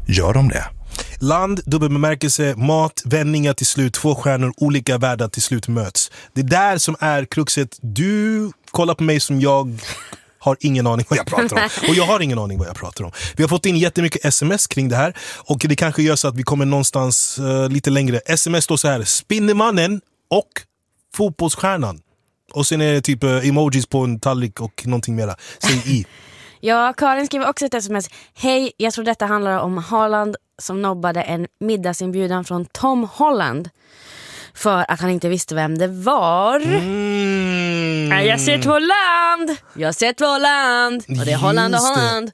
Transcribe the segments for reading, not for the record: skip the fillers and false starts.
gör de det. Land, dubbelbemärkelse, mat, vändningar till slut, 2 stjärnor, olika världar till slut möts. Det är där som är kruxet. Du kollar på mig som jag har ingen aning vad jag pratar om. Och jag har ingen aning vad jag pratar om. Vi har fått in jättemycket sms kring det här. Och det kanske gör så att vi kommer någonstans lite längre. Sms står så här: Spindelmannen och fotbollsstjärnan. Och sen är det typ emojis på en tallrik och någonting mera. Säg i. Ja, Karin skriver också ett sms. Hej, jag tror detta handlar om Haaland som nobbade en middagsinbjudan från Tom Holland för att han inte visste vem det var. Jag ser 2 land. Jag ser 2 land. Och det är Holland och Holland.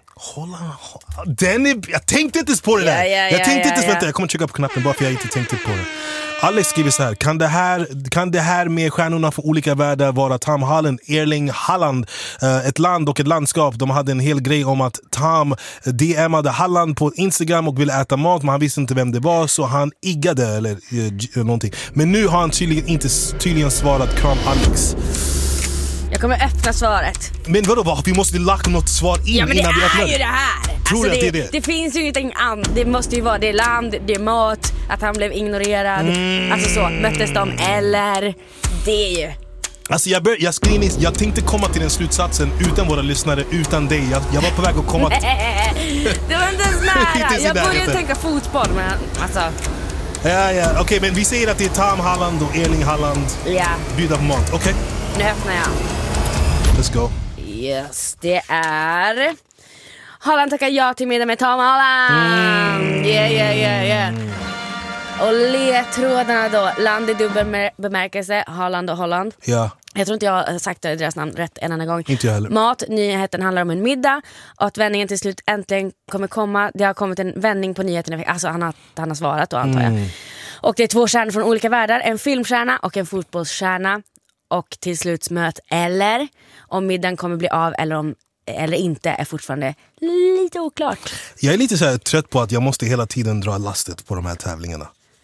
Jag tänkte inte på det där. Jag tänkte inte vänta, jag kommer trycka på knappen bara för jag inte tänkte på det. Alex skriver så här: kan det här med stjärnorna från olika världar vara Tom Holland, Erling Haaland, ett land och ett landskap? De hade en hel grej om att Tom DMade Haaland på Instagram och ville äta mat, men han visste inte vem det var, så han iggade eller någonting. Men nu har han tydligen svarat kram Alex. Jag kommer öppna svaret. Men vadå, vi måste lagt något svar in innan vi öppnar. Ja, men det är ju det här. Tror du att det är det? Det finns ju ingenting annat. Det måste ju vara det land, det är mat, att han blev ignorerad. Alltså så, möttes de eller det är ju. Alltså jag tänkte komma till den slutsatsen utan våra lyssnare, utan dig. Jag var på väg att komma till... Det var inte ens nära. Jag började tänka fotboll, men alltså... Ja. Okej, men vi säger att det är Tom Holland och Erling Haaland. Ja. Bjuda på mat, okej? Nu öppnar jag. Let's go. Yes, det är... Haaland tackar ja till middag med Tom Holland. Yeah. Och ledtrådarna då: land i dubbelbemärkelse, Haaland och Holland. Ja. Jag tror inte jag har sagt deras namn rätt en annan gång. Inte jag heller. Mat, nyheten handlar om en middag. Och att vändningen till slut äntligen kommer komma. Det har kommit en vändning på nyheten. Alltså han har svarat då, antar jag. Och det är 2 stjärnor från olika världar. En filmstjärna och en fotbollsstjärna. Och till slut möt eller om middagen kommer bli av eller inte är fortfarande lite oklart. Jag är lite så här trött på att jag måste hela tiden dra lastet på de här tävlingarna.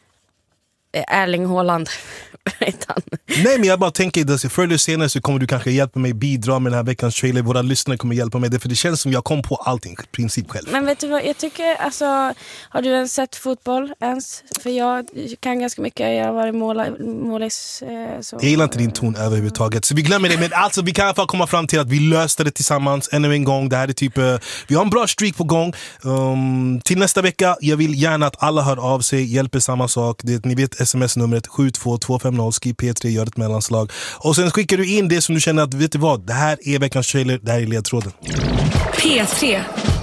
Erling Haaland. Nej, men jag bara tänker att förr eller senare så kommer du kanske hjälpa mig bidra med den här veckans trailer. Våra lyssnare kommer hjälpa mig, för det känns som jag kom på allting i princip själv. Men vet du vad, jag tycker alltså, har du ens sett fotboll ens? För jag kan ganska mycket, jag har varit målis så. Jag gillar inte din ton överhuvudtaget, så vi glömmer det. Men alltså vi kan i alla fall komma fram till att vi löste det tillsammans ännu en gång. Det här är typ, vi har en bra streak på gång. Till nästa vecka, jag vill gärna att alla hör av sig, hjälper samma sak. Ni vet sms-numret 72250, skriv P3, gör ett mellanslag. Och sen skickar du in det som du känner att, vet du vad, det här är veckans trailer, det här är ledtråden. P3